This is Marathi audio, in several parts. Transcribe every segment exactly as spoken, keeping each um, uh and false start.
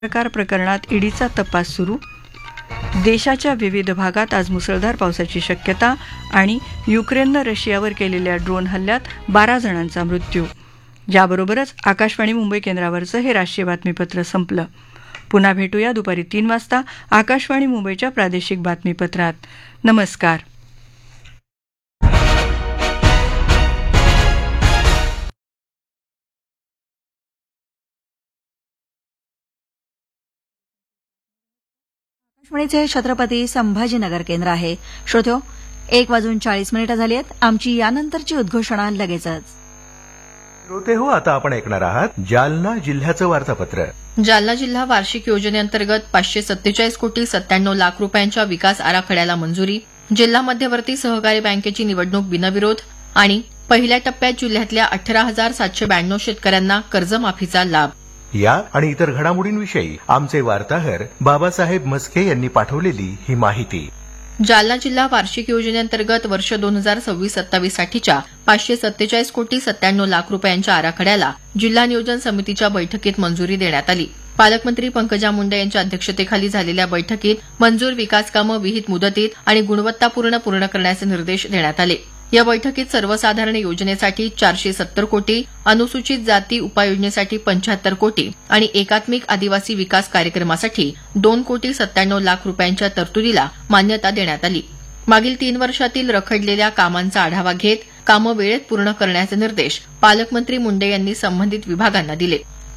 प्रकार प्रकरणात ईडीचा तपास सुरू. देशाच्या विविध भागात आज मुसळधार पावसाची शक्यता आणि युक्रेननं रशियावर केलेल्या ड्रोन हल्ल्यात बारा जणांचा मृत्यू. याबरोबरच आकाशवाणी मुंबई केंद्रावरचं हे राष्ट्रीय बातमीपत्र संपलं. पुन्हा भेटूया दुपारी तीन वाजता आकाशवाणी मुंबईच्या प्रादेशिक बातमीपत्रात. नमस्कार. आकाशवाणीचे छत्रपती संभाजीनगर केंद्र आहे. श्रोत्यो, एक वाजून चाळीस मिनिटं झाली आहेत. आमची यानंतरची उद्घोषणा लगेचच. श्रोते हो, आता आपण ऐकणार आहात जालना जिल्ह्याचं वार्तापत्र. जालना जिल्हा वार्षिक योजनेअंतर्गत पाचशे सत्तेचाळीस कोटी सत्त्याण्णव लाख रुपयांच्या विकास आराखड्याला मंजुरी. जिल्हा मध्यवर्ती सहकारी बँकेची निवडणूक बिनविरोध. आणि पहिल्या टप्प्यात जिल्ह्यातल्या अठरा हजार सातशे ब्याण्णव शेतकऱ्यांना कर्जमाफीचा लाभ. या आणि इतर घडामोडींविषयी आमचे वार्ताहर बाबासाहेब मस्के यांनी पाठवलेली ही माहिती. जालना जिल्हा वार्षिक योजनेअंतर्गत वर्ष दोन हजार सव्वीस सत्तावीस साठीच्या पाचशे सत्तेचाळीस कोटी सत्त्याण्णव लाख रुपयांच्या आराखड्याला जिल्हा नियोजन समितीच्या बैठकीत मंजुरी देण्यात आली. पालकमंत्री पंकजा मुंडे यांच्या अध्यक्षतेखाली झालेल्या बैठकीत मंजूर विकास कामं विहित मुदतीत आणि गुणवत्तापूर्ण पूर्ण करण्याचे निर्देश देण्यात आले. या बैठकीत सर्वसाधारण योजनेसाठी चारशे सत्तर कोटी, अनुसूचित जाती उपाययोजनेसाठी पंच्याहत्तर कोटी आणि एकात्मिक आदिवासी विकास कार्यक्रमासाठी दोन कोटी सत्त्याण्णव लाख रुपयांच्या तरतुदीला मान्यता देण्यात आली. मागील तीन वर्षातील रखडलेल्या कामांचा आढावा घेत कामं वेळेत पूर्ण करण्याचे निर्देश पालकमंत्री मुंडे यांनी संबंधित विभागांना दिले.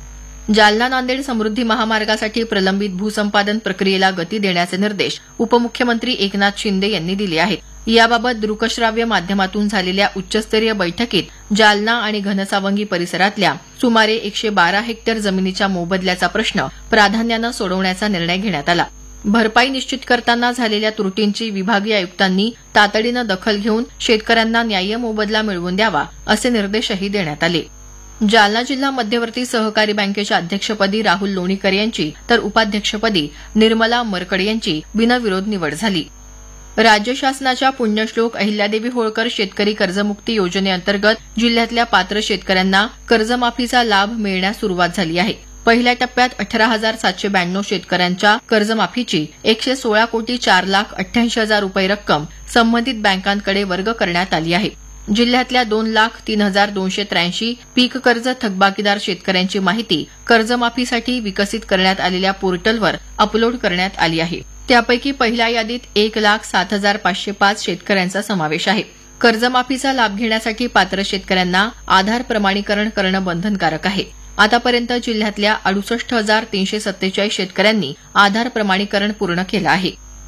जालना नांदेड समृद्धी महामार्गासाठी प्रलंबित भूसंपादन प्रक्रियेला गती देण्याचे निर्देश उपमुख्यमंत्री एकनाथ शिंदे यांनी दिले आहेत. याबाबत दृकश्राव्य माध्यमातून झालेल्या उच्चस्तरीय बैठकीत जालना आणि घनसावंगी परिसरातल्या सुमारे एकशे बारा हेक्टर जमिनीच्या मोबदल्याचा प्रश्न प्राधान्यानं सोडवण्याचा निर्णय घेण्यात आला. भरपाई निश्चित करताना झालेल्या त्रुटींची विभागीय आयुक्तांनी तातडीनं दखल घेऊन शेतकऱ्यांना न्याय्य मोबदला मिळवून द्यावा असे निर्देशही देण्यात आले. जालना जिल्हा मध्यवर्ती सहकारी बँकेच्या अध्यक्षपदी राहुल लोणीकर यांची तर उपाध्यक्षपदी निर्मला मरकड यांची बिनविरोध निवड झाली. राज्य शासनाच्या पुण्यश्लोक अहिल्यादेवी होळकर शेतकरी कर्जमुक्ती योजनेअंतर्गत जिल्ह्यातल्या पात्र शेतकऱ्यांना कर्जमाफीचा लाभ मिळण्यास सुरुवात झाली आहे. पहिल्या टप्प्यात अठरा हजार सातशे ब्याण्णव शेतकऱ्यांच्या कर्जमाफीची एकशे सोळा कोटी चार लाख अठ्ठ्याऐंशी हजार रुपये रक्कम संबंधित बँकांकडे वर्ग करण्यात आली आहे. जिल्ह्यातल्या दोन लाख तीन हजार दोनशे त्र्याऐंशी पीक कर्ज थकबाकीदार शेतकऱ्यांची माहिती कर्जमाफीसाठी विकसित करण्यात आलेल्या पोर्टलवर अपलोड करण्यात आली आहे. त्यापैकी पहिल्या यादीत एक लाख सात हजार पाचशे पाच शेतकऱ्यांचा समावेश आहे. कर्जमाफीचा लाभ घेण्यासाठी पात्र शेतकऱ्यांना आधार प्रमाणीकरण करणं बंधनकारक आहे. आतापर्यंत जिल्ह्यातल्या अडुसष्ट हजार तीनशे सत्तेचाळीस शेतकऱ्यांनी आधार प्रमाणीकरण पूर्ण केलं आहे.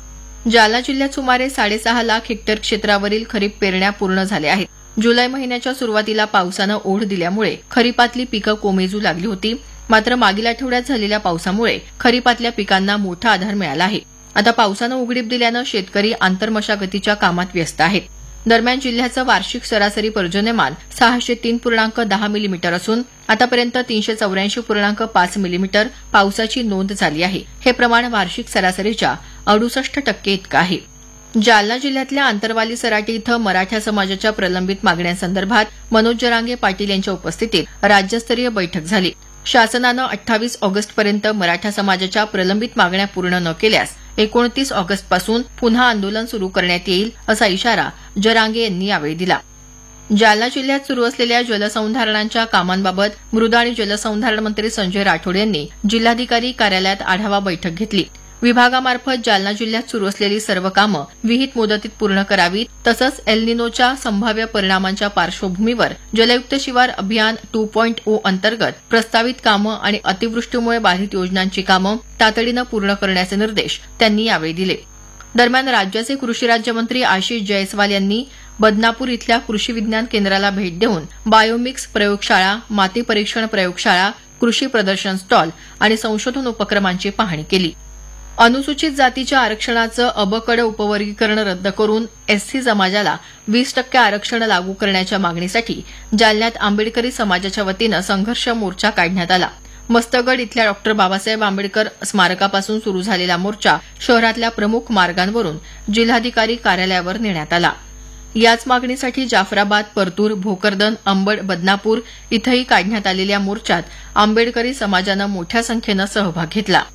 जालना जिल्ह्यात सुमारे साडेसहा लाख हेक्टर क्षेत्रावरील खरीप पेरण्या पूर्ण झाल्या आहेत. जुलै महिन्याच्या सुरुवातीला पावसानं ओढ दिल्यामुळे खरीपातली पिकं कोमेजू लागली होती. मात्र मागील आठवड्यात झालेल्या पावसामुळे खरीपातल्या पिकांना मोठा आधार मिळाला आहे. आता पावसानं उघडीप दिल्यानं शेतकरी आंतरमशागतीच्या कामात व्यस्त आहेत. दरम्यान जिल्ह्याचं वार्षिक सरासरी पर्जन्यमान सहाशे तीन पूर्णांक दहा मिलीमीटर असून आतापर्यंत तीनशे चौऱ्याऐंशी पूर्णांक पाच मिलीमीटर पावसाची नोंद झाली आहे. हे प्रमाण वार्षिक सरासरीच्या अडुसष्ट टक्के इतकं आहे. जालना जिल्ह्यातल्या आंतरवाली सराटी इथं मराठा समाजाच्या प्रलंबित मागण्यांसंदर्भात मनोज जरांगे पाटील यांच्या उपस्थितीत राज्यस्तरीय बैठक झाली. शासनानं अठ्ठावीस ऑगस्टपर्यंत मराठा समाजाच्या प्रलंबित मागण्या पूर्ण न केल्यास एकोणतीस ऑगस्टपासून पुन्हा आंदोलन सुरू करण्यात येईल असा इशारा जरांगे यांनी यावेळी दिला. जालना जिल्ह्यात सुरू असलेल्या जलसंधारणांच्या कामांबाबत मृद आणि जलसंधारण मंत्री संजय राठोड यांनी जिल्हाधिकारी कार्यालयात आढावा बैठक घेतली. विभागामार्फत जालना जिल्ह्यात सुरू असलेली सर्व कामं विहित मुदतीत पूर्ण करावीत, तसंच एल निनोच्या संभाव्य परिणामांच्या पार्श्वभूमीवर जलयुक्त शिवार अभियान टू पॉईंट ओ अंतर्गत प्रस्तावित कामं आणि अतिवृष्टीमुळे बाधित योजनांची कामं तातडीनं पूर्ण करण्याचे निर्देश त्यांनी यावेळी दिले. दरम्यान राज्याचे कृषी राज्यमंत्री आशिष जयस्वाल यांनी बदनापूर इथल्या कृषी विज्ञान केंद्राला भेट देऊन बायोमिक्स प्रयोगशाळा, माती परीक्षण प्रयोगशाळा, कृषी प्रदर्शन स्टॉल आणि संशोधन उपक्रमांची पाहणी केली. अनुसूचित जातीच्या आरक्षणाचं अबकडं उपवर्गीकरण रद्द करून एससी समाजाला वीस टक्के आरक्षण लागू करण्याच्या मागणीसाठी जालन्यात आंबेडकरी समाजाच्या वतीनं संघर्ष मोर्चा काढण्यात आला. मस्तगड इथल्या डॉक्टर बाबासाहेब आंबेडकर स्मारकापासून सुरू झालेला मोर्चा शहरातल्या प्रमुख मार्गांवरून जिल्हाधिकारी कार्यालयावर नेण्यात आला. याच मागणीसाठी जाफराबाद, परतूर, भोकरदन, अंबड, बदनापूर इथंही काढण्यात आलेल्या मोर्चात आंबेडकरी समाजानं मोठ्या संख्येनं सहभाग घेतला.